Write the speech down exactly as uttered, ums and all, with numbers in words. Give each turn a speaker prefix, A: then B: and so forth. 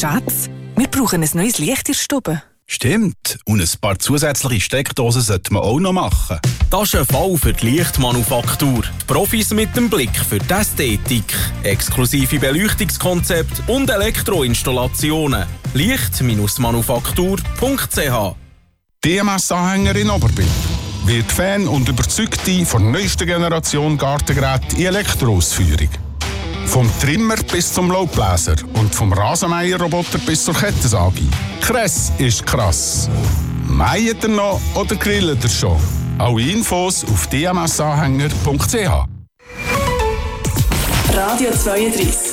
A: Schatz, wir brauchen ein neues Licht in der Stube.
B: Stimmt. Und ein paar zusätzliche Steckdosen sollte man auch noch machen.
C: Das ist ein Fall für die Lichtmanufaktur. Die Profis mit dem Blick für die Ästhetik. Exklusive Beleuchtungskonzepte und Elektroinstallationen. Licht Manufaktur punkt c h.
D: D M S-Anhänger in Oberbill wird Fan und Überzeugte von der neuesten Generation Gartengeräte in Elektroausführung. Vom Trimmer bis zum Laubbläser und vom Rasenmäherroboter bis zur Kettensäge. Kress ist krass. Mäht ihr noch oder grillt ihr schon? Alle Infos auf d m s anhänger punkt c h.
E: Radio zweiunddreißig.